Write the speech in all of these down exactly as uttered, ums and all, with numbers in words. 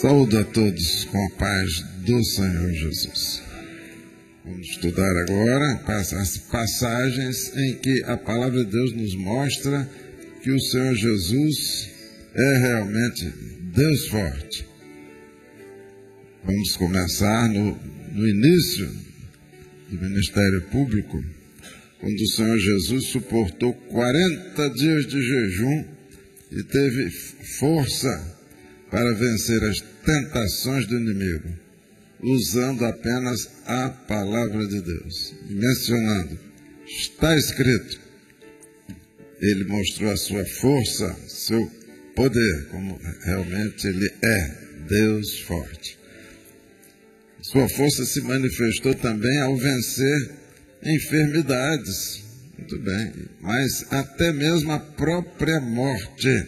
Saúdo a todos com a paz do Senhor Jesus. Vamos estudar agora as passagens em que a palavra de Deus nos mostra que o Senhor Jesus é realmente Deus forte. Vamos começar no, no início do ministério público, quando o Senhor Jesus suportou quarenta dias de jejum e teve força para vencer as tentações do inimigo, usando apenas a palavra de Deus, mencionando, está escrito. Ele mostrou a sua força, seu poder, como realmente ele é, Deus forte. Sua força se manifestou também ao vencer enfermidades, muito bem, mas até mesmo a própria morte.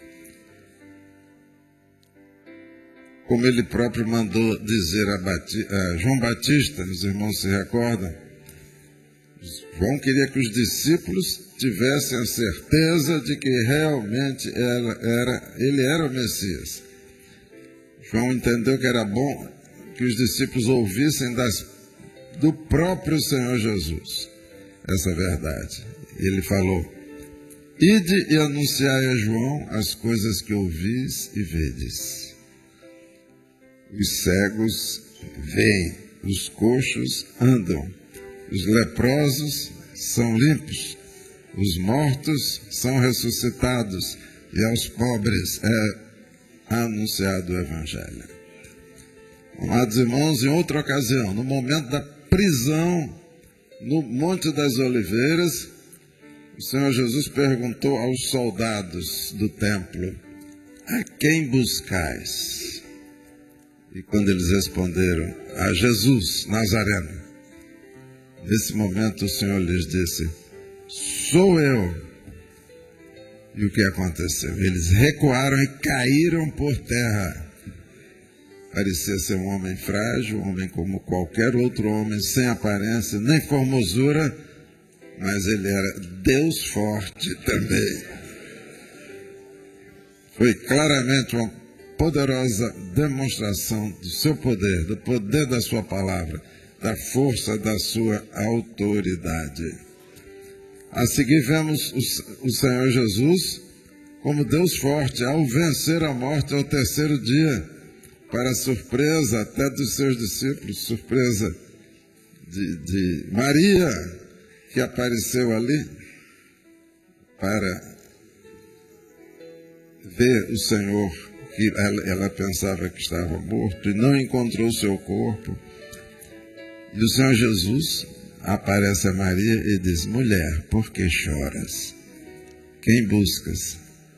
Como ele próprio mandou dizer a, Bati, a João Batista, os irmãos se recordam, João queria que os discípulos tivessem a certeza de que realmente ela era, ele era o Messias. João entendeu que era bom que os discípulos ouvissem das, do próprio Senhor Jesus essa verdade. Ele falou, ide e anunciai a João as coisas que ouvis e vedes. Os cegos veem, os coxos andam, os leprosos são limpos, os mortos são ressuscitados e aos pobres é anunciado o Evangelho. Amados irmãos, em outra ocasião, no momento da prisão no Monte das Oliveiras, o Senhor Jesus perguntou aos soldados do templo, a quem buscais? E quando eles responderam, a Jesus Nazareno, nesse momento o Senhor lhes disse, sou eu. E o que aconteceu? Eles recuaram e caíram por terra. Parecia ser um homem frágil, um homem como qualquer outro homem, sem aparência, nem formosura, mas ele era Deus forte também. Foi claramente uma poderosa demonstração do seu poder, do poder da sua palavra, da força da sua autoridade. A seguir vemos o, o Senhor Jesus como Deus forte, ao vencer a morte ao terceiro dia, para a surpresa até dos seus discípulos, surpresa de, de Maria, que apareceu ali para ver o Senhor, que ela, ela pensava que estava morto e não encontrou o seu corpo. E o Senhor Jesus aparece a Maria e diz, mulher, por que choras? Quem buscas?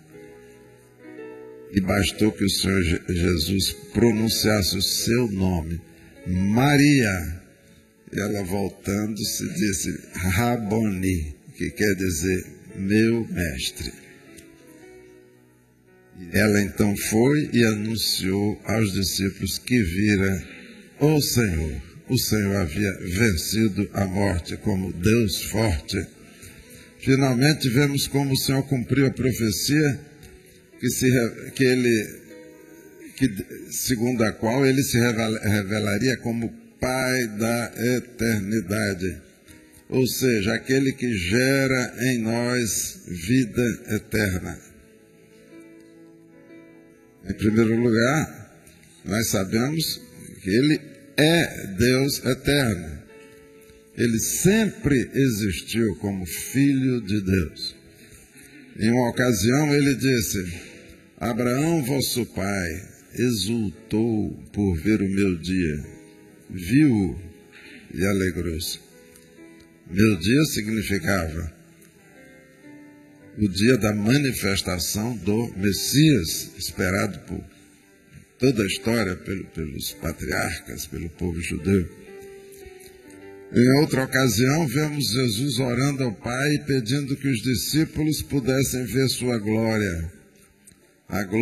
E bastou que o Senhor Jesus pronunciasse o seu nome, Maria. E ela voltando-se disse, Raboni, que quer dizer, meu mestre. E ela então foi e anunciou aos discípulos que vira o Senhor. O Senhor havia vencido a morte como Deus forte. Finalmente vemos como o Senhor cumpriu a profecia que, se, que ele, que, segundo a qual ele se revelaria como Pai da eternidade. Ou seja, aquele que gera em nós vida eterna. Em primeiro lugar, nós sabemos que ele é Deus eterno. Ele sempre existiu como Filho de Deus. Em uma ocasião ele disse, Abraão, vosso pai, exultou por ver o meu dia, viu e alegrou-se. Meu dia significava o dia da manifestação do Messias, esperado por toda a história, pelo, pelos patriarcas, pelo povo judeu. Em outra ocasião, vemos Jesus orando ao Pai, pedindo que os discípulos pudessem ver sua glória. A glória